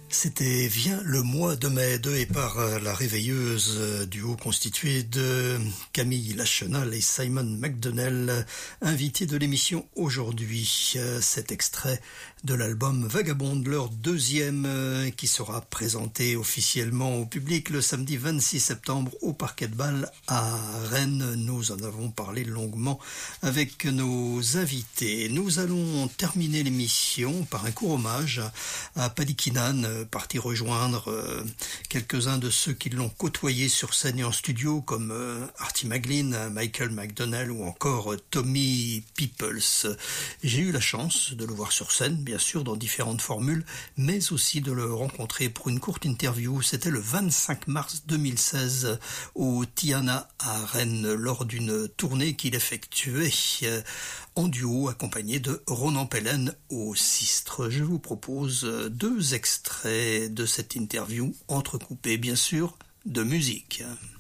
C'était Viens le mois de mai, et par la réveilleuse duo constitué de Camille Lachenal et Simon McDonnell, invités de l'émission aujourd'hui. Cet extrait de l'album Vagabond, leur deuxième, qui sera présenté officiellement au public le samedi 26 septembre au Parquet de Bâle à Rennes. Nous en avons parlé longuement avec nos invités. Nous allons terminer l'émission par un court hommage à Paddy Keenan, parti rejoindre quelques-uns de ceux qui l'ont côtoyé sur scène et en studio, comme Artie Maglin, Michael McDonnell ou encore Tommy Peoples. J'ai eu la chance de le voir sur scène, bien sûr, dans différentes formules, mais aussi de le rencontrer pour une courte interview. C'était le 25 mars 2016 au Tiana à Rennes, lors d'une tournée qu'il effectuait en duo accompagné de Ronan Pellen au sistre. Je vous propose deux extraits de cette interview entrecoupés bien sûr de musique.